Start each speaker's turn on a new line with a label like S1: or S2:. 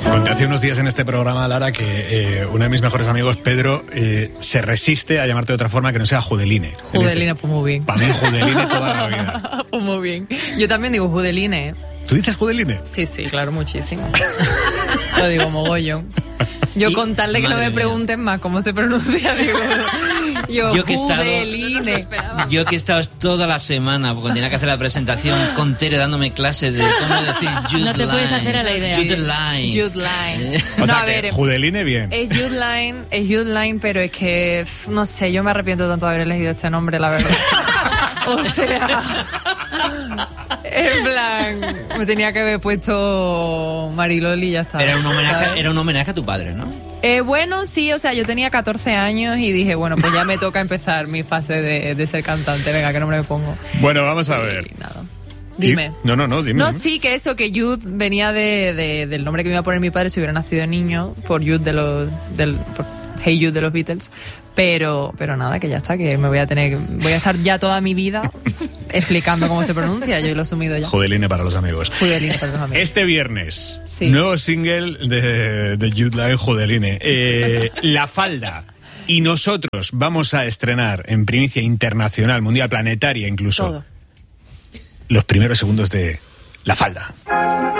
S1: Conté hace unos días en este programa, Lara, que uno de mis mejores amigos, Pedro, se resiste a llamarte de otra forma que no sea Judeline.
S2: Judeline, pues muy bien.
S1: Para mí Judeline toda la vida.
S2: Pues muy bien. Yo también digo Judeline.
S1: ¿Tú dices Judeline?
S2: Sí, claro, muchísimo. Lo digo mogollón. Yo con tal de que no me pregunten más cómo se pronuncia, digo... Yo que
S3: he estado toda la semana, porque tenía que hacer la presentación con Tere dándome clases de cómo decir Jude Line.
S4: No te puedes hacer a la idea.
S3: Jude Line.
S1: O sea, que Judeline bien.
S2: Es Jude Line, pero es que, no sé, yo me arrepiento tanto de haber elegido este nombre, la verdad. O sea... En plan, me tenía que haber puesto Mariloli y ya está.
S3: Era un homenaje a tu padre, ¿no?
S2: Bueno, sí, o sea, yo tenía 14 años y dije, bueno, pues ya me toca empezar mi fase de ser cantante. Venga, ¿qué nombre me pongo?
S1: Bueno, vamos a ver.
S2: Nada. Dime.
S1: No, dime.
S2: No, sí, que eso, que Jude venía del nombre que me iba a poner mi padre si hubiera nacido niño, por Jude por Hey Jude de los Beatles. Pero nada, que ya está, que voy a estar ya toda mi vida explicando cómo se pronuncia. Yo lo he asumido ya.
S1: Judeline para los amigos.
S2: Judeline para los amigos.
S1: Este viernes,
S2: sí.
S1: Nuevo single de Jude Line, Judeline. La Falda. Y nosotros vamos a estrenar en primicia internacional, mundial, planetaria incluso,
S2: todo.
S1: Los primeros segundos de La Falda.